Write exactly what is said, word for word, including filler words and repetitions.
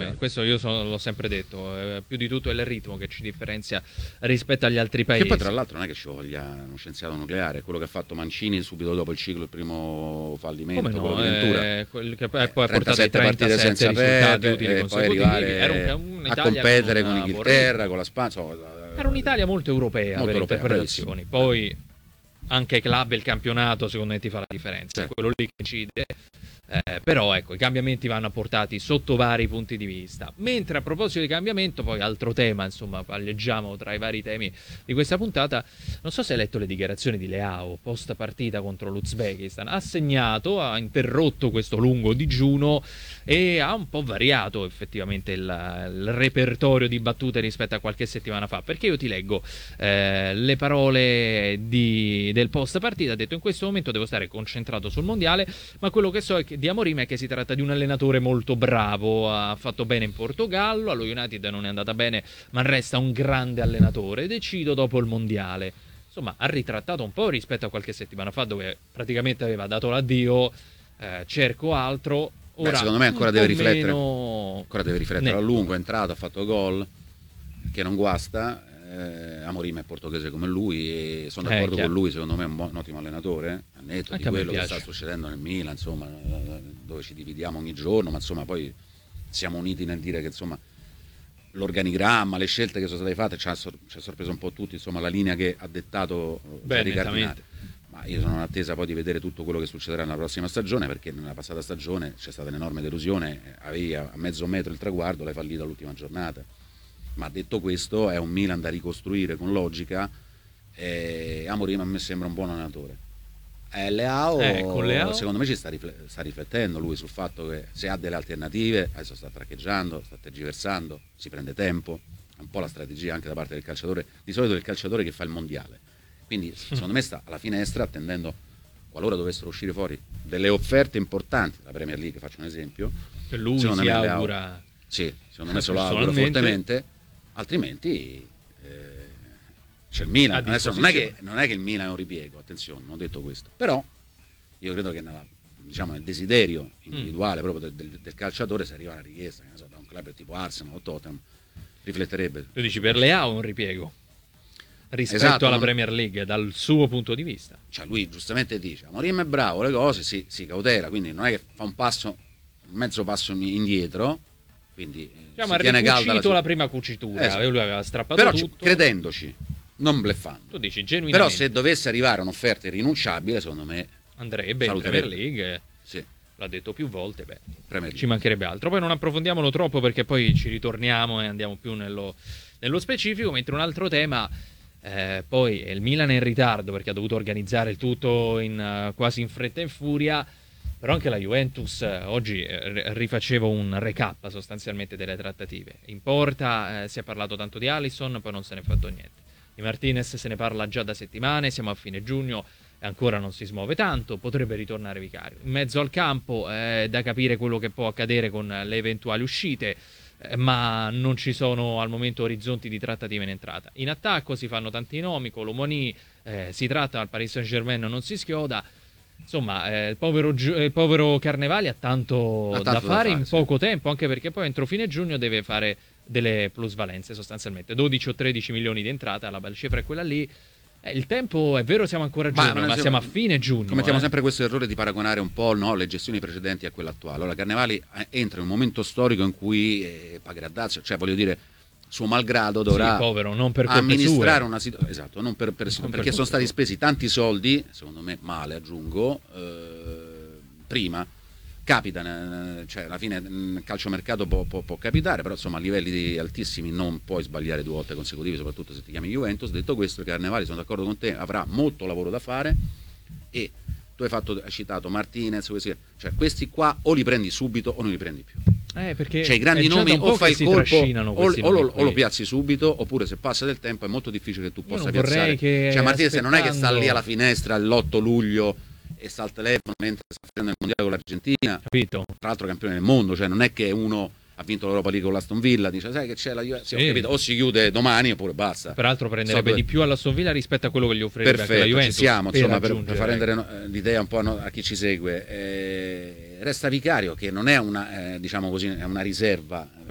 Assolutamente, questo io sono, l'ho sempre detto, eh, più di tutto è il ritmo che ci differenzia rispetto agli altri paesi. Che poi tra l'altro non è che ci voglia uno scienziato nucleare, è quello che ha fatto Mancini subito dopo il ciclo, il primo fallimento, come no, quello di Ventura. eh, quel che poi, poi ha portato ai trentasette partite senza risultati perdere utili e poi consecutivi. arrivare Era un, un a Italia competere con una l'Inghilterra, vorrei- con la Spagna. Insomma, Era un'Italia molto europea Molto per europea, interpretazioni. Poi anche i club e il campionato secondo me ti fa la differenza, Certo. è quello lì che incide. Eh, però ecco, i cambiamenti vanno apportati sotto vari punti di vista. Mentre a proposito di cambiamento, poi altro tema, insomma, palleggiamo tra i vari temi di questa puntata. Non so se hai letto le dichiarazioni di Leao post partita contro l'Uzbekistan. Ha segnato, ha interrotto questo lungo digiuno e ha un po' variato effettivamente il, il repertorio di battute rispetto a qualche settimana fa. Perché io ti leggo eh, le parole di, del post partita. Ha detto: in questo momento devo stare concentrato sul mondiale, ma quello che so è che di Amorim è che si tratta di un allenatore molto bravo, ha fatto bene in Portogallo, allo United non è andata bene, ma resta un grande allenatore, decido dopo il mondiale. Insomma, ha ritrattato un po' rispetto a qualche settimana fa, dove praticamente aveva dato l'addio, eh, cerco altro. Ora, Beh, secondo me ancora un deve po' riflettere, meno ancora deve riflettere netto. a lungo, è entrato, ha fatto gol, che non guasta. Eh, Amorim è portoghese come lui e sono Eh, d'accordo chiaro. con lui, secondo me è un, buon, un ottimo allenatore, a netto Anche di a me quello che piace. sta succedendo nel Milan, insomma, eh, dove ci dividiamo ogni giorno, ma insomma poi siamo uniti nel dire che insomma l'organigramma, le scelte che sono state fatte ci ha, sor- ci ha sorpreso un po' tutti, insomma la linea che ha dettato eh, Beh, Gianni Cardinale. nettamente. Ma io sono in attesa poi di vedere tutto quello che succederà nella prossima stagione, perché nella passata stagione c'è stata un'enorme delusione, eh, avevi a a mezzo metro il traguardo, l'hai fallito all'ultima giornata. Ma detto questo, è un Milan da ricostruire con logica. E Amorim a me sembra un buon allenatore. E Leao, Eh, con Leao? secondo me ci sta, rifle- sta riflettendo lui sul fatto che se ha delle alternative, adesso sta traccheggiando, sta tergiversando, si prende tempo, è un po' la strategia anche da parte del calciatore, di solito è il calciatore che fa il mondiale, quindi secondo me sta alla finestra attendendo, qualora dovessero uscire fuori delle offerte importanti, la Premier League faccio un esempio, Che lui secondo si me Leao- augura. sì, secondo me se lo auguro Personalmente- fortemente, altrimenti eh, c'è il Milan. A Adesso non è, che, disposizione. non è che il Milan è un ripiego, attenzione, non ho detto questo, però io credo che nella, diciamo, nel desiderio individuale proprio del, del- del calciatore, se arriva una richiesta che ne so, da un club tipo Arsenal o Tottenham, rifletterebbe. Tu dici per Leao è un ripiego rispetto Esatto, alla non- Premier League dal suo punto di vista. Cioè lui giustamente dice, Amorim è bravo, le cose, si, si cautela, quindi non è che fa un passo, un mezzo passo indietro, quindi eh, Diciamo, si ha tiene calda ricucito la, la prima cucitura, Esatto. lui aveva strappato però ci- tutto. credendoci, non bleffando. Tu dici Però genuinamente se dovesse arrivare un'offerta irrinunciabile, secondo me andrebbe in Salute Premier verde. League, sì, l'ha detto più volte, beh, Premier ci League. mancherebbe altro. Poi non approfondiamolo troppo perché poi ci ritorniamo e andiamo più nello, nello specifico, mentre un altro tema, eh, poi è il Milan è in ritardo perché ha dovuto organizzare il tutto in, eh, quasi in fretta e in furia, però anche la Juventus eh, oggi eh, rifaceva un recap sostanzialmente delle trattative. In porta eh, si è parlato tanto di Alisson, poi non se ne è fatto niente. Di Martinez se ne parla già da settimane, siamo a fine giugno e ancora non si smuove tanto, potrebbe ritornare Vicario. In mezzo al campo è da capire quello che può accadere con le eventuali uscite, eh, ma non ci sono al momento orizzonti di trattative in entrata. In attacco si fanno tanti nomi, Colomoni eh, si tratta al Paris Saint-Germain, non si schioda. Insomma, eh, il, povero, Gio- il povero Carnevali ha tanto, Ha tanto da da fare fare, in sì. poco tempo, anche perché poi entro fine giugno deve fare delle plusvalenze sostanzialmente, dodici o tredici milioni di entrata, la cifra è quella lì. Eh, il tempo è vero, siamo ancora a Ma giugno, non ma, è- siamo a fine giugno. Commettiamo eh. sempre questo errore di paragonare un po', no, le gestioni precedenti a quella attuale. Allora Carnevali eh, entra in un momento storico in cui eh, pagherà dazio, cioè voglio dire, suo malgrado dovrà Sì, povero, non per colpe amministrare sue. una situazione, esatto, non per, per- Non per perché colpe sono stati sue. spesi tanti soldi, secondo me male aggiungo, eh, prima. Capita, eh, cioè alla fine il calciomercato può, può, può capitare, però insomma a livelli di altissimi non puoi sbagliare due volte consecutive, soprattutto se ti chiami Juventus. Detto questo, Carnevali, sono d'accordo con te, avrà molto lavoro da fare e tu hai, fatto, hai citato Martinez, questi, cioè questi qua o li prendi subito o non li prendi più. Eh, perché Cioè i grandi è già da nomi un po' o fai che il si colpo trascinano o, questi o nomi lo, o qui. lo piazzi subito, oppure se passa del tempo è molto difficile che tu Io possa non vorrei piazzare. che Cioè Martinez non è che sta lì aspettando- alla finestra l'otto luglio e sta al telefono mentre sta facendo il mondiale con l'Argentina, Capito? tra l'altro campione del mondo, cioè non è che uno ha vinto l'Europa League con l'Aston Villa, dice sai che c'è la Juve, sì, ho Sì. capito, o si chiude domani oppure basta. Peraltro prenderebbe So dove- di più alla Sovilla rispetto a quello che gli offrirebbe anche la Perfetto, ci Juventus. siamo, insomma, per, per raggiungere, far rendere ecco. no, eh, l'idea un po' a, no- a chi ci segue. Eh, resta Vicario che non è una, eh, diciamo così, è una riserva